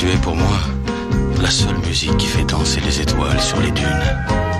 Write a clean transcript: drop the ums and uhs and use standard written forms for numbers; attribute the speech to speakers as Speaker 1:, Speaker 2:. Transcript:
Speaker 1: Tu es pour moi la seule musique qui fait danser les étoiles sur les dunes.